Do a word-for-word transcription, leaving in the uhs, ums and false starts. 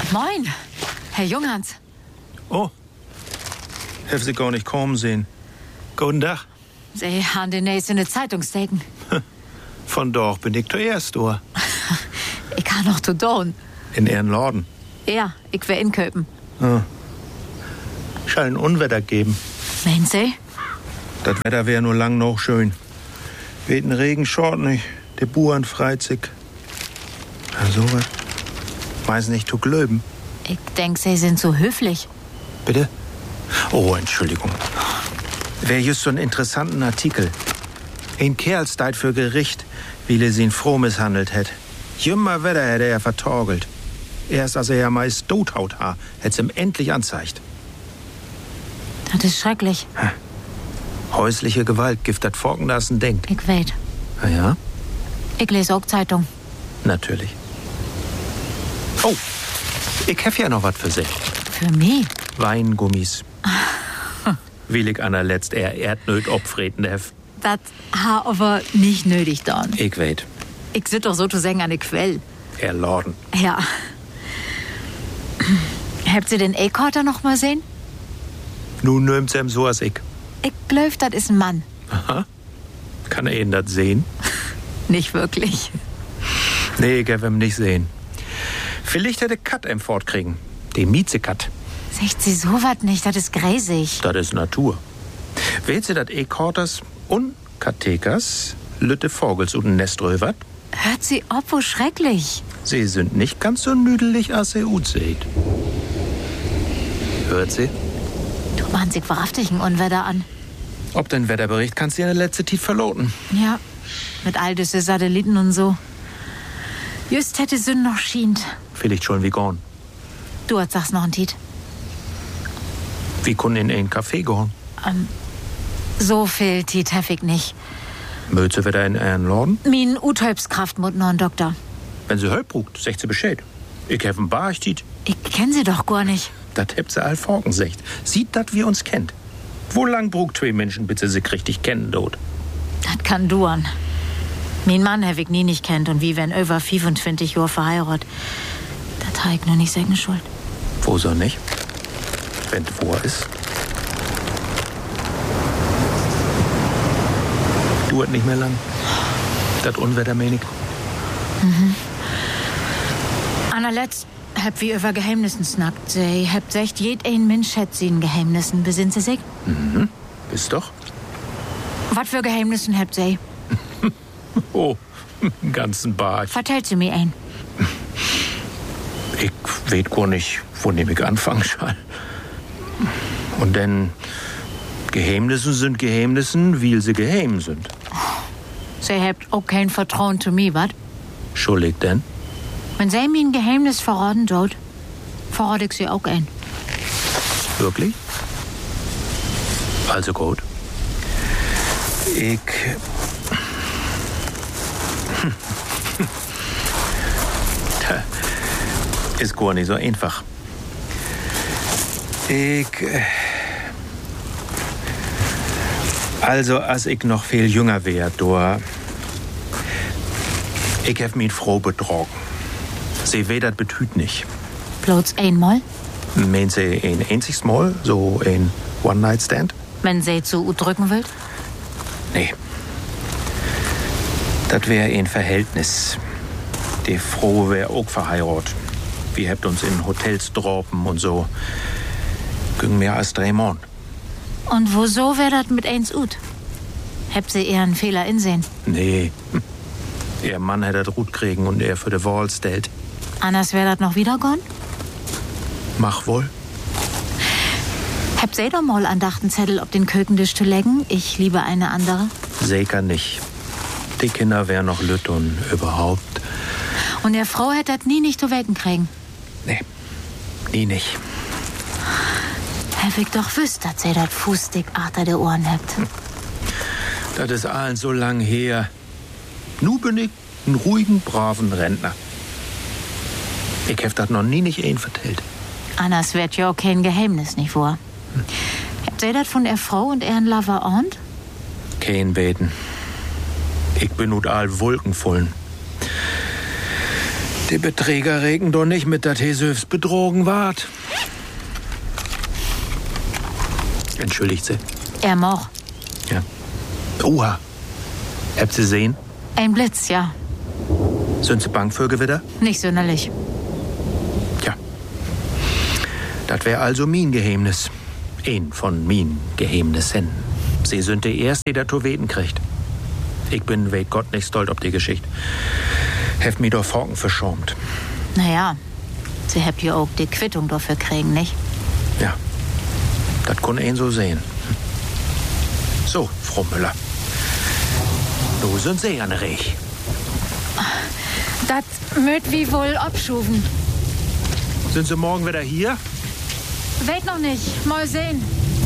Moin, Herr Junghans. Oh, hab Sie gar nicht kommen sehen. Guten Tag. Sie haben demnächst in der Zeitung steken. Von dort bin ich zuerst, oder? Ich kann noch zu tun. In Ihren Laden? Ja, ich will inköpen. Ah. Schall ein Unwetter geben. Meinen Sie? Das Wetter wäre nur lang noch schön. Weht ein Regen schort nicht. Der Buren freit sich. Ja, so was. Weiß nicht zu glöben. Ich denk, Sie sind so höflich. Bitte? Oh, Entschuldigung. Wär just so einen interessanten Artikel. Ein Kerl steht für Gericht, wie er sie ihn froh misshandelt hätt. Jümmer Wetter hätte er vertorgelt. Erst als er ja meist tothaut ha, hätt's ihm endlich anzeigt. Das ist schrecklich. Ha. Häusliche Gewalt, Gift dat Forken, das ein denkt. Ich weet. Ah ja? Ich lese auch Zeitung. Natürlich. Oh, ich hef ja noch was für Sie. Für mich? Weingummis. Will ich einer letzt eher Erdnöt opfreten hef. Das ha aber nicht nötig dann. Ich weet. Ich sit doch sozusagen an der Quell. Er Lorden. Ja. Habt ihr den E-Korter noch mal sehen? Nun nimmt's ihm so als ich. Ich glaub, das ist ein Mann. Aha. Kann er ihn das sehen? Nicht wirklich. Nee, ich hab ihn nicht sehen. Vielleicht hätte Kat ihm fortkriegen. Die Mieze-Kat. Sagt sie sowas nicht, das ist gräsig. Das ist Natur. Weht sie dat E-Korters und Katekers Lütte Vogels und Nest röwert? Hört sie ob, wo schrecklich. Sie sind nicht ganz so nüdelig, als sie ut seht. Hört sie? Du machst sich wahrhaftig ein Unwetter an. Ob den Wetterbericht kannst du in der letzte Zeit verloten. Ja, mit all diese Satelliten und so. Just hätte Sünn noch schient. Vielleicht schon wie gorn. Du hast sagst noch ein Tiet. Wie können in ein Café gehen? Ähm, so viel Tiet hef ich nicht. Möze wieder in einen Laden? Min Uthölpskraft mut noch ein Doktor. Wenn sie Hölp brugt, sagt sie Bescheid. Ich hef ein Barchtit. Ich kenn sie doch gar nicht. Dat hebt sie all Forken secht. Sieht, dat wir uns kennt. Wo lang brugt zwei Menschen, bis sie sich richtig kennen dort? Das kann duern. Mein Mann hab ich nie nicht kennt und wie wenn über fünfundzwanzig Jahre verheiratet. Das ha ich nur nicht seine Schuld. Wo so nicht? Wenn wo ist. Duert nicht mehr lang. Das Unwetter menig. Mhm. Anerletzt hab wie über Geheimnissen snackt. Sie habt secht, jed ein Mensch hätt sie in Geheimnissen. Besinnt sie sich? Mhm. Ist doch. Was für Geheimnissen habt sie? Oh, einen ganzen Barch. Vertellt sie mir ein. Ich weet gar nicht, wo nehm ich anfangen soll. Und denn Geheimnissen sind Geheimnissen, weil sie geheim sind. Sie habt auch kein Vertrauen zu mir, wat? Schuldig denn? Wenn sie mir ein Geheimnis verraten tut, verrate ich sie auch ein. Wirklich? Also gut. Ich... Das ist gar nicht so einfach. Ich... Also, als ich noch viel jünger wär, da... Ich hab mich froh betrogen. Sie weh, das betüt nicht. Bloß einmal? Meint sie ein einziges Mal? So ein One-Night-Stand? Wenn sie zu gut drücken will? Nee. Das wär ein Verhältnis. Die Frau wär auch verheiratet. Wir habt uns in Hotels droppen und so. Ging mehr als drei Monate. Und wieso wär das mit eins ut? Habt sie eher einen Fehler insehen? Nee. Ihr Mann hätte das gut kriegen und er für die Wahl stellt. Anders wär das noch wieder gone? Mach wohl. Habt sie doch mal andachten Zettel auf den Kökentisch zu legen? Ich liebe eine andere. Sicher nicht. Die Kinder wär noch lütt und überhaupt. Und der Frau hätte das nie nicht zu wecken kriegen. Nee, nie nicht. Hab ich doch wüsst, dass sie das Fußdick achter der Ohren habt. Hm. Das ist allen so lang her. Nu bin ich ein ruhigen, braven Rentner. Ich hab das noch nie nicht einen vertellt. Anders wird ja auch kein Geheimnis, nicht wahr? Hm. Habt ihr das von der Frau und ihren Lover und? Kein Beten. Ich bin nur all wolkenvollen. Die Beträger regen doch nicht mit, dass Hesöfs betrogen ward. Entschuldigt Sie. Er moch. Ja. Oha. Habt Sie sehen? Ein Blitz, ja. Sind Sie bang für Gewitter? Nicht sonderlich. Tja. Das wär also min Geheimnis. Ein von min Geheimnissen. Sie sind die Erste, die der Toweten kriegt. Ich bin, weet Gott, nicht stolz ob die Geschichte. Heft mi doch Forken verschäumt. Naja, Sie habt ja auch die Quittung dafür kriegen, nicht? Ja, das kann ein so sehen. So, Frau Müller. Du sind Sie an Rech. Das möt wie wohl abschufen. Sind Sie morgen wieder hier? Weet noch nicht. Mal sehen.